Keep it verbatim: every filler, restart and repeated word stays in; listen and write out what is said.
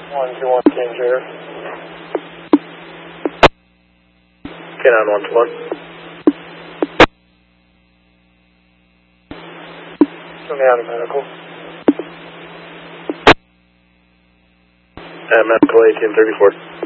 one two one, King Sheriff. K nine one to one. Send me out of medical. Uh, medical eighteen thirty-four.